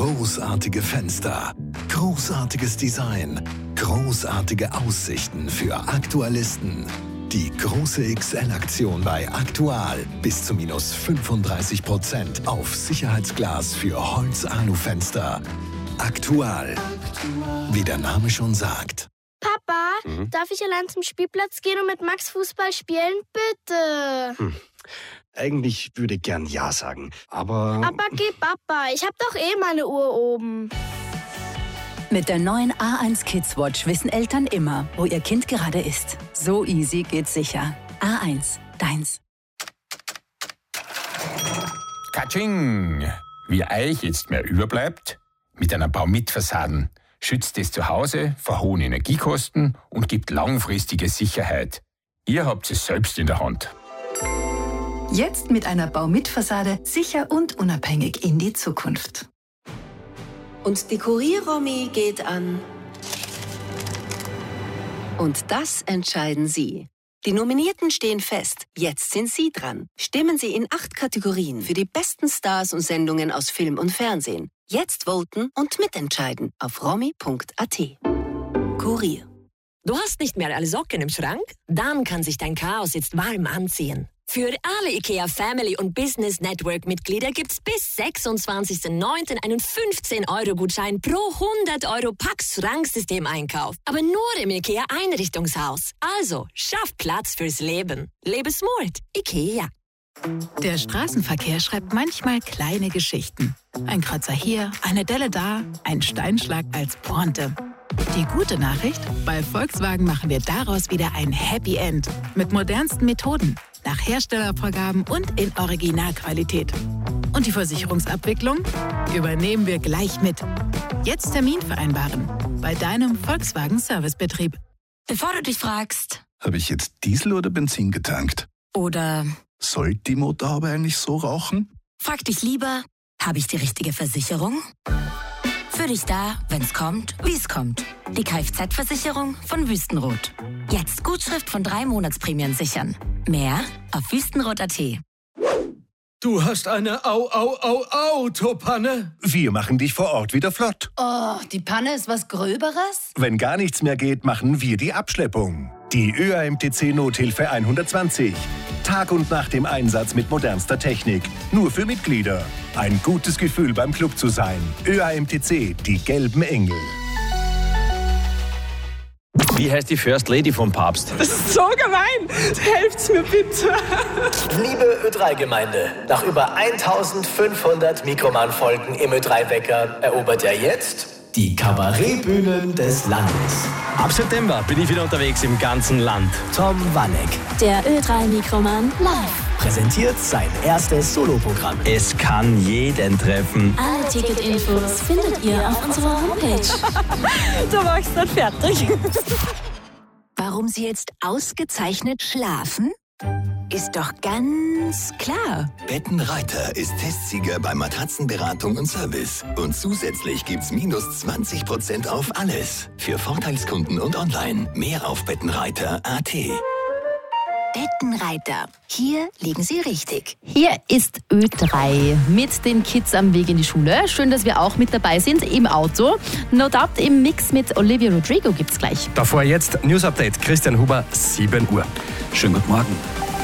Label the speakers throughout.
Speaker 1: Großartige Fenster, großartiges Design, großartige Aussichten für Aktualisten. Die große XL-Aktion bei Aktual. Bis zu minus 35% auf Sicherheitsglas für Holz-Alu-Fenster. Aktual. Wie der Name schon sagt.
Speaker 2: Papa, darf ich allein zum Spielplatz gehen und mit Max Fußball spielen? Bitte.
Speaker 3: Eigentlich würde ich gern Ja sagen, aber...
Speaker 2: Aber geh, Papa, ich hab doch eh meine Uhr oben.
Speaker 4: Mit der neuen A1 Kids Watch wissen Eltern immer, wo ihr Kind gerade ist. So easy geht's sicher. A1, deins.
Speaker 5: Katsching! Wie euch jetzt mehr überbleibt, mit einer Baumit-Fassaden schützt es zu Hause vor hohen Energiekosten und gibt langfristige Sicherheit. Ihr habt es selbst in der Hand.
Speaker 4: Jetzt mit einer Baumit-Fassade sicher und unabhängig in die Zukunft.
Speaker 6: Und die Kurier-Romy geht an. Und das entscheiden Sie. Die Nominierten stehen fest. Jetzt sind Sie dran. Stimmen Sie in 8 Kategorien für die besten Stars und Sendungen aus Film und Fernsehen. Jetzt voten und mitentscheiden auf romy.at. Kurier.
Speaker 7: Du hast nicht mehr alle Socken im Schrank? Dann kann sich dein Chaos jetzt warm anziehen. Für alle IKEA Family und Business Network Mitglieder gibt's bis 26.09. einen 15-Euro-Gutschein pro 100 Euro Pax-Schranksystem-Einkauf. Aber nur im IKEA Einrichtungshaus. Also, schaff Platz fürs Leben. Lebe smart. IKEA.
Speaker 4: Der Straßenverkehr schreibt manchmal kleine Geschichten. Ein Kratzer hier, eine Delle da, ein Steinschlag als Pointe. Die gute Nachricht? Bei Volkswagen machen wir daraus wieder ein Happy End. Mit modernsten Methoden, nach Herstellervorgaben und in Originalqualität. Und die Versicherungsabwicklung übernehmen wir gleich mit. Jetzt Termin vereinbaren bei deinem Volkswagen Servicebetrieb.
Speaker 7: Bevor du dich fragst,
Speaker 1: Habe ich jetzt Diesel oder Benzin getankt?
Speaker 7: oder
Speaker 1: Sollte die Motorhaube eigentlich so rauchen?
Speaker 7: frag dich lieber, habe ich die richtige Versicherung? Für dich da, wenn's kommt, wie's kommt. Die Kfz-Versicherung von Wüstenrot. Jetzt Gutschrift von 3 Monatsprämien sichern. Mehr auf wüstenrot.at.
Speaker 8: Du hast eine Autopanne?
Speaker 9: Wir machen dich vor Ort wieder flott.
Speaker 4: Oh, die Panne ist was Gröberes?
Speaker 9: Wenn gar nichts mehr geht, machen wir die Abschleppung. Die ÖAMTC Nothilfe 120. Tag und Nacht im Einsatz mit modernster Technik. Nur für Mitglieder. Ein gutes Gefühl beim Club zu sein. ÖAMTC, die gelben Engel.
Speaker 3: Wie heißt die First Lady vom Papst?
Speaker 10: Das ist so gemein. Helft's mir bitte.
Speaker 11: Liebe Ö3-Gemeinde, nach über 1500 Mikroman-Folgen im Ö3-Wecker erobert er jetzt die Kabarettbühnen des Landes.
Speaker 3: Ab September bin ich wieder unterwegs im ganzen Land.
Speaker 11: Tom Wanneck
Speaker 2: Der Ö3-Mikroman live.
Speaker 11: präsentiert sein erstes Soloprogramm.
Speaker 3: Es kann jeden treffen.
Speaker 2: Alle Ticketinfos findet ihr auf unserer Homepage.
Speaker 10: Du machst dann fertig.
Speaker 4: Warum sie jetzt ausgezeichnet schlafen? Ist doch ganz klar.
Speaker 1: Bettenreiter ist Testsieger bei Matratzenberatung und Service. Und zusätzlich gibt's minus 20% auf alles. Für Vorteilskunden und online. Mehr auf bettenreiter.at.
Speaker 4: Bettenreiter. Hier liegen Sie richtig.
Speaker 12: Hier ist Ö3 mit den Kids am Weg in die Schule. Schön, dass wir auch mit dabei sind im Auto. No Doubt im Mix mit Olivia Rodrigo gibt's gleich.
Speaker 3: Davor jetzt News Update. Christian Huber, 7 Uhr.
Speaker 1: Schönen guten Morgen.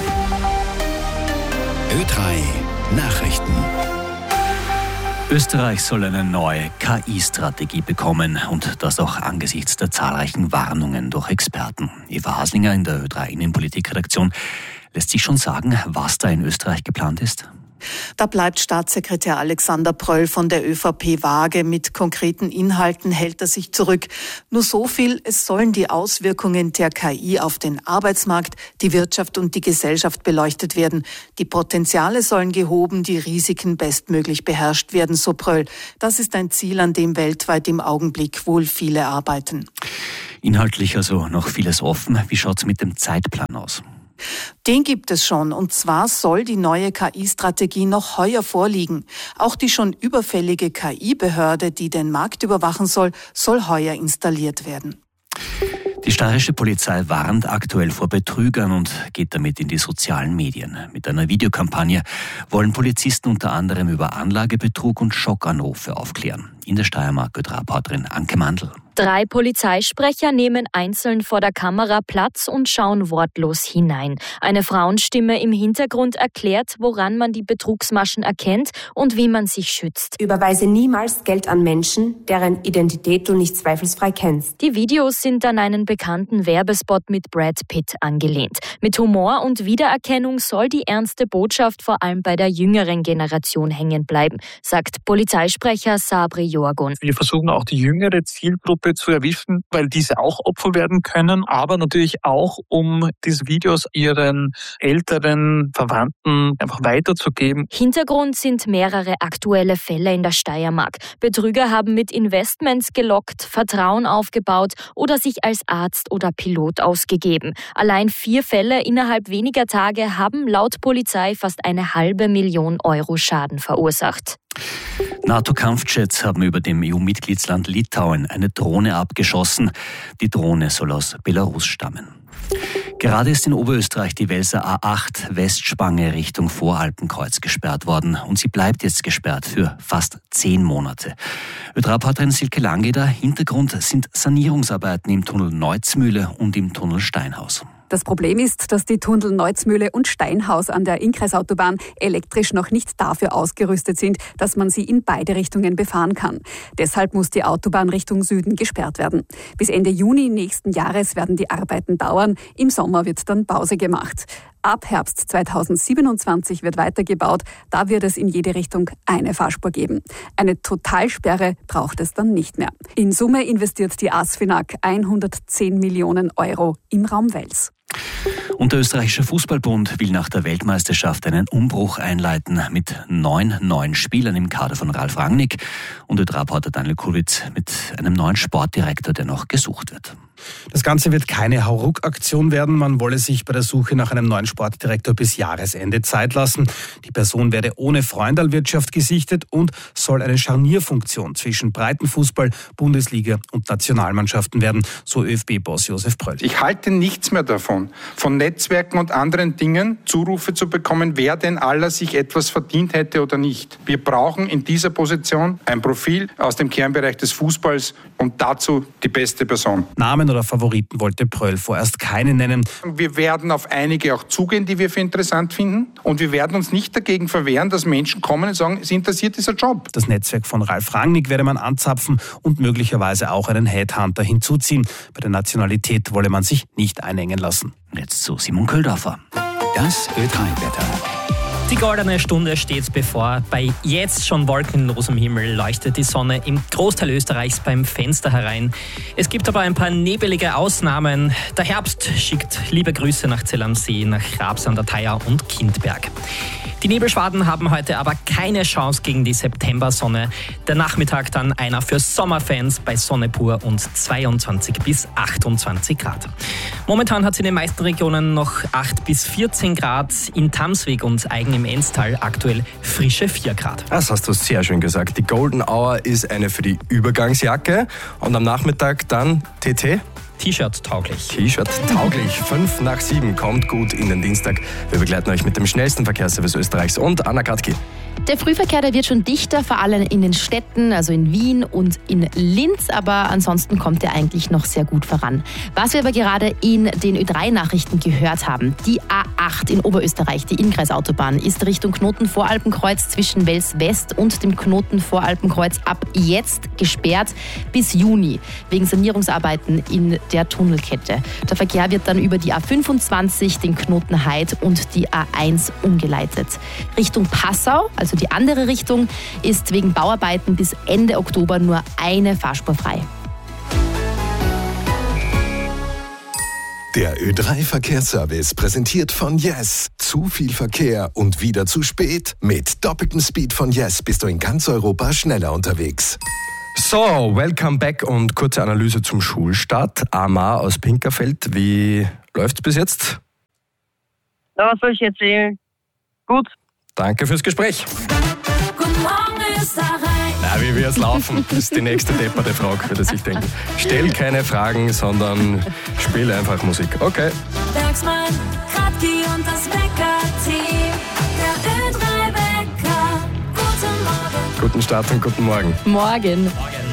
Speaker 1: Ö3 Nachrichten.
Speaker 13: Österreich soll eine neue KI-Strategie bekommen und das auch angesichts der zahlreichen Warnungen durch Experten. Eva Haslinger in der Ö3 Innenpolitik-Redaktion. Lässt sich schon sagen, was da in Österreich geplant ist?
Speaker 14: Da bleibt Staatssekretär Alexander Pröll von der ÖVP vage. Mit konkreten Inhalten hält er sich zurück. Nur so viel, es sollen die Auswirkungen der KI auf den Arbeitsmarkt, die Wirtschaft und die Gesellschaft beleuchtet werden. Die Potenziale sollen gehoben, die Risiken bestmöglich beherrscht werden, so Pröll. Das ist ein Ziel, an dem weltweit im Augenblick wohl viele arbeiten.
Speaker 13: Inhaltlich also noch vieles offen. Wie schaut's mit dem Zeitplan aus?
Speaker 14: Den gibt es schon, und zwar soll die neue KI-Strategie noch heuer vorliegen. Auch die schon überfällige KI-Behörde, die den Markt überwachen soll, soll heuer installiert werden.
Speaker 13: Die steirische Polizei warnt aktuell vor Betrügern und geht damit in die sozialen Medien. Mit einer Videokampagne wollen Polizisten unter anderem über Anlagebetrug und Schockanrufe aufklären. In der Steiermark Reporterin Anke Mandl.
Speaker 15: 3 Polizeisprecher nehmen einzeln vor der Kamera Platz und schauen wortlos hinein. Eine Frauenstimme im Hintergrund erklärt, woran man die Betrugsmaschen erkennt und wie man sich schützt.
Speaker 16: Überweise niemals Geld an Menschen, deren Identität du nicht zweifelsfrei kennst.
Speaker 15: Die Videos sind an einen bekannten Werbespot mit Brad Pitt angelehnt. Mit Humor und Wiedererkennung soll die ernste Botschaft vor allem bei der jüngeren Generation hängen bleiben, sagt Polizeisprecher Sabri Jorgun.
Speaker 17: Wir versuchen auch die jüngere Zielgruppe zu erwischen, weil diese auch Opfer werden können, aber natürlich auch, um diese Videos ihren älteren Verwandten einfach weiterzugeben.
Speaker 15: Hintergrund sind mehrere aktuelle Fälle in der Steiermark. Betrüger haben mit Investments gelockt, Vertrauen aufgebaut oder sich als Arzt oder Pilot ausgegeben. Allein 4 Fälle innerhalb weniger Tage haben laut Polizei fast 500.000 Euro Schaden verursacht.
Speaker 13: NATO-Kampfjets haben über dem EU-Mitgliedsland Litauen eine Drohne abgeschossen. Die Drohne soll aus Belarus stammen. Gerade ist in Oberösterreich die Welser A8 Westspange Richtung Voralpenkreuz gesperrt worden und sie bleibt jetzt gesperrt für fast 10 Monate. Reporterin Silke Langeder, Hintergrund sind Sanierungsarbeiten im Tunnel Neuzmühle und im Tunnel Steinhaus.
Speaker 18: Das Problem ist, dass die Tunnel Neuzmühle und Steinhaus an der Innkreisautobahn elektrisch noch nicht dafür ausgerüstet sind, dass man sie in beide Richtungen befahren kann. Deshalb muss die Autobahn Richtung Süden gesperrt werden. Bis Ende Juni nächsten Jahres werden die Arbeiten dauern. Im Sommer wird dann Pause gemacht. Ab Herbst 2027 wird weitergebaut. Da wird es in jede Richtung eine Fahrspur geben. Eine Totalsperre braucht es dann nicht mehr. In Summe investiert die ASFINAG 110 Millionen Euro im Raum Wels.
Speaker 13: Und der österreichische Fußballbund will nach der Weltmeisterschaft einen Umbruch einleiten mit 9 neuen Spielern im Kader von Ralf Rangnick und Reporter Daniel Kulwitz mit einem neuen Sportdirektor, der noch gesucht wird.
Speaker 3: Das Ganze wird keine Hauruck-Aktion werden. Man wolle sich bei der Suche nach einem neuen Sportdirektor bis Jahresende Zeit lassen. Die Person werde ohne Freundalwirtschaft gesichtet und soll eine Scharnierfunktion zwischen Breitenfußball, Bundesliga und Nationalmannschaften werden, so ÖFB-Boss Josef Pröll.
Speaker 19: Ich halte nichts mehr davon, von Netzwerken und anderen Dingen Zurufe zu bekommen, wer denn aller sich etwas verdient hätte oder nicht. Wir brauchen in dieser Position ein Profil aus dem Kernbereich des Fußballs und dazu die beste Person.
Speaker 3: Namen oder Favoriten wollte Pröll vorerst keine nennen.
Speaker 19: Wir werden auf einige auch zugehen, die wir für interessant finden. Und wir werden uns nicht dagegen verwehren, dass Menschen kommen und sagen, es interessiert dieser Job.
Speaker 3: Das Netzwerk von Ralf Rangnick werde man anzapfen und möglicherweise auch einen Headhunter hinzuziehen. Bei der Nationalität wolle man sich nicht einengen lassen.
Speaker 13: Jetzt zu Simon Köldorfer.
Speaker 1: Das Ö3-Wetter.
Speaker 20: Die goldene Stunde steht bevor. Bei jetzt schon wolkenlosem Himmel leuchtet die Sonne im Großteil Österreichs beim Fenster herein. Es gibt aber ein paar nebelige Ausnahmen. Der Herbst schickt liebe Grüße nach Zell am See, nach Raps an der Thaya und Kindberg. Die Nebelschwaden haben heute aber keine Chance gegen die Septembersonne. Der Nachmittag dann einer für Sommerfans bei Sonne pur und 22 bis 28 Grad. Momentan hat es in den meisten Regionen noch 8 bis 14 Grad. In Tamsweg und Eigen im Enstal aktuell frische 4 Grad.
Speaker 21: Das hast du sehr schön gesagt. Die Golden Hour ist eine für die Übergangsjacke und am Nachmittag dann TT.
Speaker 20: T-Shirt tauglich.
Speaker 21: T-Shirt tauglich. 5 nach 7 kommt gut in den Dienstag. Wir begleiten euch mit dem schnellsten Verkehrsservice Österreichs und Anna Katki.
Speaker 12: Der Frühverkehr, der wird schon dichter, vor allem in den Städten, also in Wien und in Linz, aber ansonsten kommt er eigentlich noch sehr gut voran. Was wir aber gerade in den Ö3-Nachrichten gehört haben, die A8 in Oberösterreich, die Innkreisautobahn, ist Richtung Knoten-Voralpenkreuz zwischen Wels West und dem Knoten-Voralpenkreuz ab jetzt gesperrt bis Juni wegen Sanierungsarbeiten in der Tunnelkette. Der Verkehr wird dann über die A25, den Knoten Heid und die A1 umgeleitet. Richtung Passau, also die andere Richtung, ist wegen Bauarbeiten bis Ende Oktober nur eine Fahrspur frei.
Speaker 1: Der Ö3-Verkehrsservice präsentiert von Yes. Zu viel Verkehr und wieder zu spät? Mit doppeltem Speed von Yes bist du in ganz Europa schneller unterwegs.
Speaker 21: So, welcome back und kurze Analyse zum Schulstart. Amar aus Pinkerfeld, wie läuft's bis jetzt?
Speaker 22: Ja, was soll ich erzählen? Gut.
Speaker 21: Danke fürs Gespräch.
Speaker 23: Guten Morgen, Österreich.
Speaker 21: wie wird es laufen? Das ist die nächste depperte Frage, würde sich denken. Stell keine Fragen, sondern spiel einfach Musik. Okay.
Speaker 5: Bergsmann, Radki und das Wecker-Team. Der Ö3-Wecker. Guten Morgen.
Speaker 21: Guten Start und guten Morgen.
Speaker 12: Morgen.